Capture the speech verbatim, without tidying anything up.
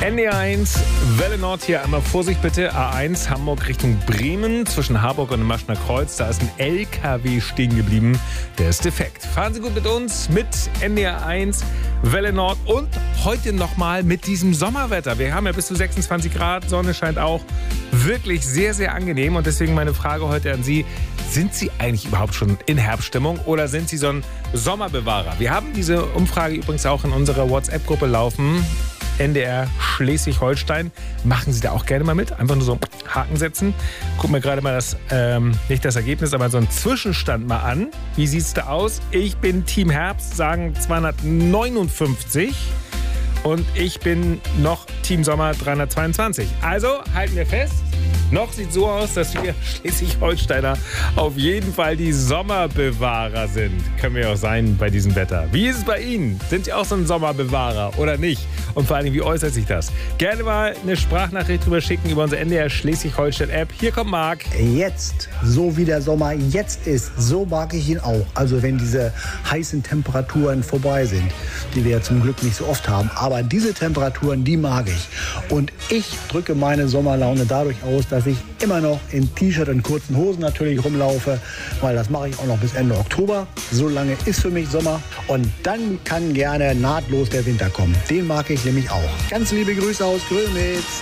N D R eins, Welle Nord hier, einmal Vorsicht bitte, A eins, Hamburg Richtung Bremen, zwischen Harburg und dem Maschner Kreuz, da ist ein L K W stehen geblieben, der ist defekt. Fahren Sie gut mit uns, mit N D R eins, Welle Nord und heute nochmal mit diesem Sommerwetter. Wir haben ja bis zu sechsundzwanzig Grad, Sonne scheint auch, wirklich sehr, sehr angenehm und deswegen meine Frage heute an Sie, sind Sie eigentlich überhaupt schon in Herbststimmung oder sind Sie so ein Sommerbewahrer? Wir haben diese Umfrage übrigens auch in unserer WhatsApp-Gruppe laufen. N D R Schleswig-Holstein. Machen Sie da auch gerne mal mit. Einfach nur so Haken setzen. Gucken wir gerade mal das, ähm, nicht das Ergebnis, aber so einen Zwischenstand mal an. Wie sieht es da aus? Ich bin Team Herbst, sagen zweihundertneunundfünfzig. Und ich bin noch Team Sommer dreihundertzweiundzwanzig. Also halten wir fest. Noch sieht so aus, dass wir Schleswig-Holsteiner auf jeden Fall die Sommerbewahrer sind. Können wir auch sein bei diesem Wetter. Wie ist es bei Ihnen? Sind Sie auch so ein Sommerbewahrer oder nicht? Und vor allem, wie äußert sich das? Gerne mal eine Sprachnachricht drüber schicken über unsere N D R Schleswig-Holstein-App. Hier kommt Marc. Jetzt, so wie der Sommer jetzt ist, so mag ich ihn auch. Also wenn diese heißen Temperaturen vorbei sind, die wir ja zum Glück nicht so oft haben. Aber diese Temperaturen, die mag ich. Und ich drücke meine Sommerlaune dadurch aus, dass ich immer noch in T-Shirt und kurzen Hosen natürlich rumlaufe, weil das mache ich auch noch bis Ende Oktober. So lange ist für mich Sommer und dann kann gerne nahtlos der Winter kommen. Den mag ich nämlich auch. Ganz liebe Grüße aus Grömitz.